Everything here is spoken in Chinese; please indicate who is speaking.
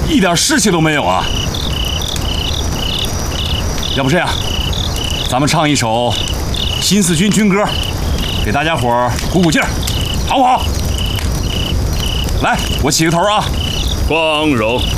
Speaker 1: 一点士气都没有啊！要不这样，咱们唱一首新四军军歌，给大家伙儿鼓鼓劲儿，好不好？来，我起个头啊！
Speaker 2: 光荣